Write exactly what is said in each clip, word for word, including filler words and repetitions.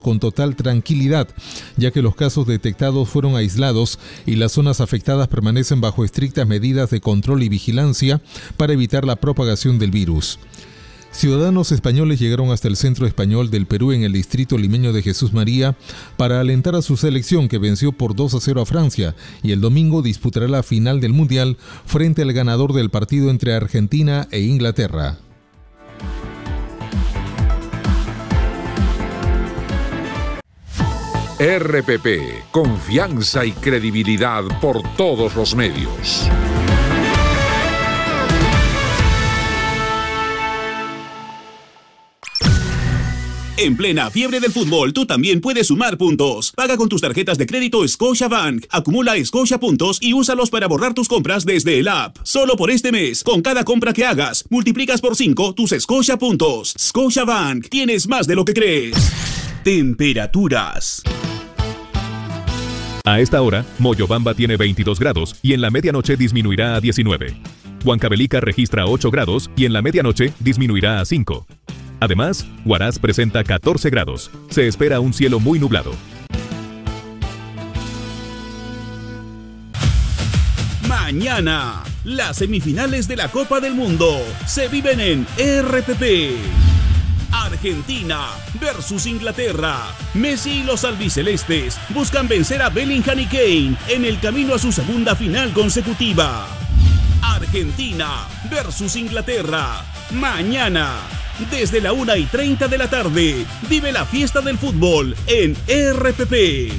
con total tranquilidad, ya que los casos detectados fueron aislados y las zonas afectadas permanecen bajo estrictas medidas de control y vigilancia para evitar la propagación del virus. Ciudadanos españoles llegaron hasta el Centro Español del Perú en el distrito limeño de Jesús María para alentar a su selección, que venció por dos a cero a Francia, y el domingo disputará la final del Mundial frente al ganador del partido entre Argentina e Inglaterra. R P P, confianza y credibilidad por todos los medios. En plena fiebre del fútbol, tú también puedes sumar puntos. Paga con tus tarjetas de crédito Scotiabank, acumula Scotia puntos y úsalos para borrar tus compras desde el app. Solo por este mes, con cada compra que hagas, multiplicas por cinco tus Scotia puntos. Scotiabank, tienes más de lo que crees. Temperaturas. A esta hora, Moyobamba tiene veintidós grados y en la medianoche disminuirá a diecinueve. Huancavelica registra ocho grados y en la medianoche disminuirá a cinco. Además, Huaraz presenta catorce grados. Se espera un cielo muy nublado. Mañana, las semifinales de la Copa del Mundo se viven en R P P. Argentina versus Inglaterra. Messi y los albicelestes buscan vencer a Bellingham y Kane en el camino a su segunda final consecutiva. Argentina versus Inglaterra. Mañana, desde la una y treinta de la tarde, vive la fiesta del fútbol en R P P.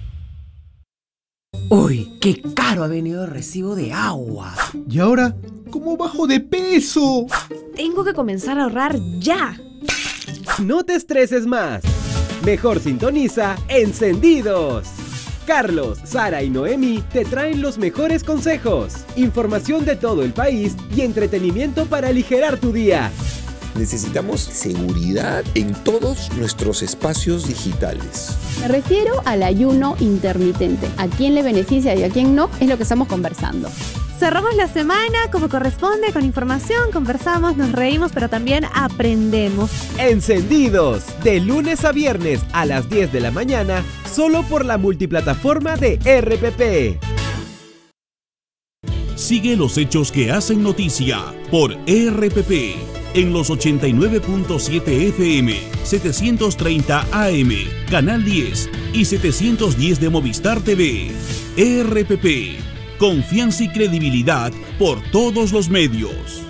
Uy, qué caro ha venido el recibo de agua. ¿Y ahora cómo bajo de peso? Tengo que comenzar a ahorrar ya. No te estreses más. Mejor sintoniza Encendidos. Carlos, Sara y Noemi te traen los mejores consejos, información de todo el país y entretenimiento para aligerar tu día. Necesitamos seguridad en todos nuestros espacios digitales. Me refiero al ayuno intermitente. ¿A quién le beneficia y a quién no? Es lo que estamos conversando. Cerramos la semana como corresponde, con información, conversamos, nos reímos, pero también aprendemos. Encendidos, de lunes a viernes a las diez de la mañana, solo por la multiplataforma de R P P. Sigue los hechos que hacen noticia por R P P en los ochenta y nueve punto siete F M, setecientos treinta A M, Canal diez y setecientos diez de Movistar T V. R P P, confianza y credibilidad por todos los medios.